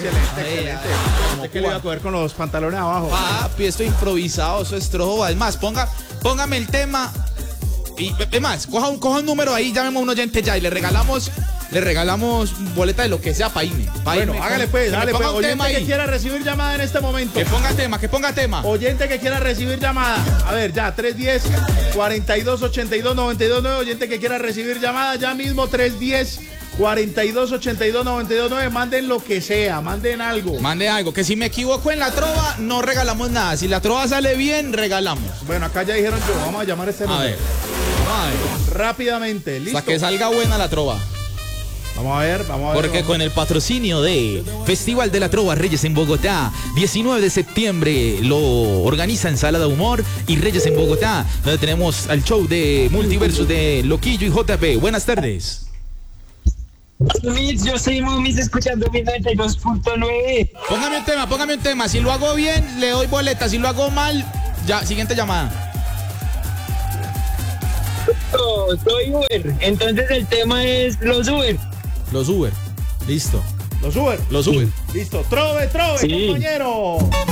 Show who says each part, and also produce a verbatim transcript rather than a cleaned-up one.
Speaker 1: Excelente, excelente. Pensé que le iba a coger con los pantalones abajo.
Speaker 2: Papi, esto improvisado, eso es trojo. Es más, ponga, póngame el tema. Y es más, coja un, coja un número ahí, llamemos a un oyente ya y le regalamos, le regalamos boleta de lo que sea para irme.
Speaker 1: Bueno, hágale pues, dale pues. Oyente que
Speaker 2: ahí.
Speaker 1: quiera recibir llamada en este momento.
Speaker 2: Que ponga tema, que ponga tema.
Speaker 1: Oyente que quiera recibir llamada. A ver, ya, tres uno cero, cuarenta y dos, ochenta y dos, noventa y dos, nueve. Oyente que quiera recibir llamada, ya mismo, tres uno cero, cuarenta y dos, ochenta y dos, noventa y dos, nueve. Manden lo que sea, manden algo.
Speaker 2: Mande algo, que si me equivoco en la trova, no regalamos nada. Si la trova sale bien, regalamos.
Speaker 1: Bueno, acá ya dijeron yo, vamos a llamar a este
Speaker 2: A
Speaker 1: número.
Speaker 2: ver. A ver.
Speaker 1: Rápidamente, listo.
Speaker 2: Hasta que salga buena la trova.
Speaker 1: Vamos a ver, vamos a ver.
Speaker 2: Porque
Speaker 1: vamos.
Speaker 2: con el patrocinio de Festival de la Trova Reyes en Bogotá, diecinueve de septiembre lo organiza Ensalada Humor y Reyes en Bogotá, donde tenemos al show de Multiverso de Loquillo y J P. Buenas tardes.
Speaker 3: Mumis, yo soy Mumis escuchando mi noventa y dos punto nueve.
Speaker 2: Póngame un tema, póngame un tema. Si lo hago bien, le doy boleta. Si lo hago mal, ya, siguiente llamada.
Speaker 3: Oh, soy Uber, entonces el tema es los Uber.
Speaker 2: Los Uber. Listo.
Speaker 1: Los Uber.
Speaker 2: Los Uber.
Speaker 1: Listo. Trove, trove,
Speaker 3: Sí.
Speaker 1: compañero.